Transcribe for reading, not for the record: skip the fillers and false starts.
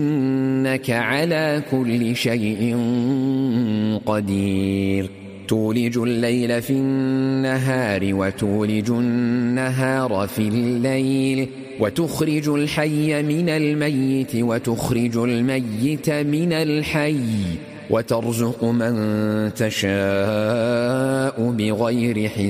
إنك على كل شيء قدير تولج الليل في النهار وتولج النهار في الليل وتخرج الحي من الميت وتخرج الميت من الحي وترزق من تشاء بغير حساب